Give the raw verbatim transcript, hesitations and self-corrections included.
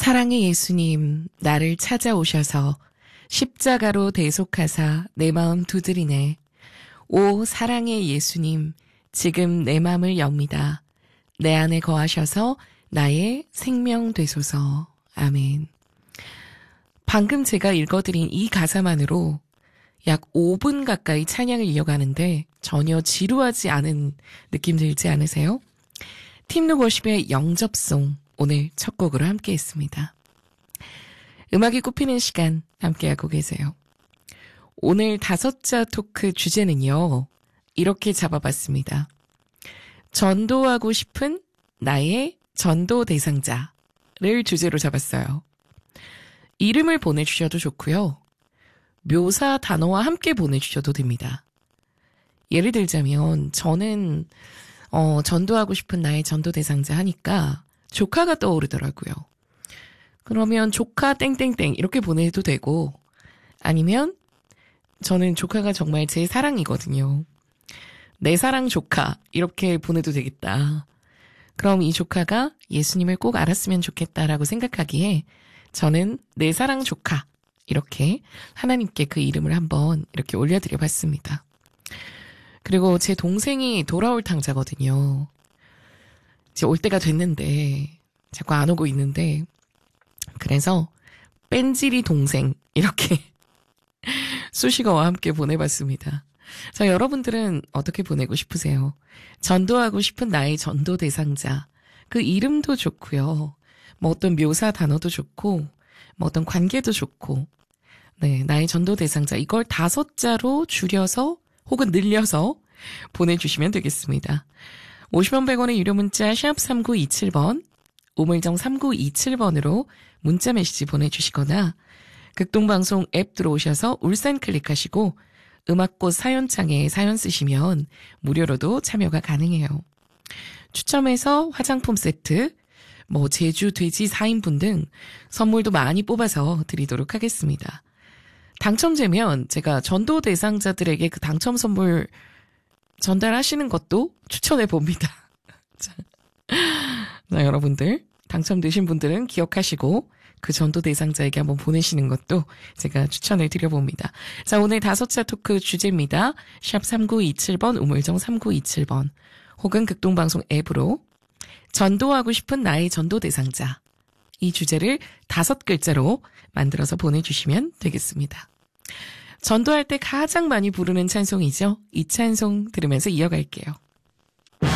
사랑의 예수님, 나를 찾아오셔서 십자가로 대속하사 내 마음 두드리네. 오 사랑의 예수님, 지금 내 마음을 엽니다. 내 안에 거하셔서 나의 생명 되소서. 아멘. 방금 제가 읽어드린 이 가사만으로 약 오 분 가까이 찬양을 이어가는데 전혀 지루하지 않은 느낌 들지 않으세요? 팀룩 워십의 영접송, 오늘 첫 곡으로 함께 했습니다. 음악이 꼽히는 시간 함께하고 계세요. 오늘 다섯자 토크 주제는요, 이렇게 잡아봤습니다. 전도하고 싶은 나의 전도 대상자를 주제로 잡았어요. 이름을 보내주셔도 좋고요. 묘사 단어와 함께 보내주셔도 됩니다. 예를 들자면 저는 어, 전도하고 싶은 나의 전도 대상자 하니까 조카가 떠오르더라고요. 그러면 조카 땡땡땡 이렇게 보내도 되고, 아니면 저는 조카가 정말 제 사랑이거든요. 내 사랑 조카 이렇게 보내도 되겠다. 그럼 이 조카가 예수님을 꼭 알았으면 좋겠다라고 생각하기에 저는 내 사랑 조카 이렇게 하나님께 그 이름을 한번 이렇게 올려드려 봤습니다. 그리고 제 동생이 돌아올 탕자거든요. 이제 올 때가 됐는데 자꾸 안 오고 있는데, 그래서 뺀질이 동생 이렇게 수식어와 함께 보내봤습니다. 자, 여러분들은 어떻게 보내고 싶으세요? 전도하고 싶은 나의 전도 대상자, 그 이름도 좋고요. 뭐 어떤 묘사 단어도 좋고, 뭐 어떤 관계도 좋고, 네, 나의 전도 대상자, 이걸 다섯 자로 줄여서 혹은 늘려서 보내주시면 되겠습니다. 오십 원 백 원의 유료 문자 샵 삼구이칠 번, 우물정 삼구이칠 번으로 문자 메시지 보내주시거나 극동방송 앱 들어오셔서 울산 클릭하시고 음악꽃 사연창에 사연 쓰시면 무료로도 참여가 가능해요. 추첨해서 화장품 세트, 뭐 제주 돼지 사 인분 등 선물도 많이 뽑아서 드리도록 하겠습니다. 당첨되면 제가 전도 대상자들에게 그 당첨 선물 전달하시는 것도 추천해 봅니다. 자, 자, 여러분들 당첨되신 분들은 기억하시고 그 전도 대상자에게 한번 보내시는 것도 제가 추천을 드려봅니다. 자, 오늘 다섯자 토크 주제입니다. 샵 삼구이칠 번, 우물정 삼구이칠 번 혹은 극동방송 앱으로 전도하고 싶은 나의 전도 대상자, 이 주제를 다섯 글자로 만들어서 보내주시면 되겠습니다. 전도할 때 가장 많이 부르는 찬송이죠. 이 찬송 들으면서 이어갈게요.